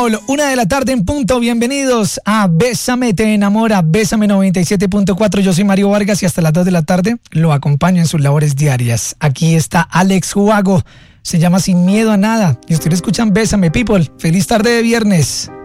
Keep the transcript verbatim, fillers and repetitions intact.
people, una de la tarde en punto, bienvenidos a Bésame te enamora, Bésame noventa y siete punto cuatro, yo soy Mario Vargas y hasta las dos de la tarde lo acompaño en sus labores diarias. Aquí está Alex Huago, se llama Sin Miedo a Nada y ustedes escuchan Bésame people, feliz tarde de viernes.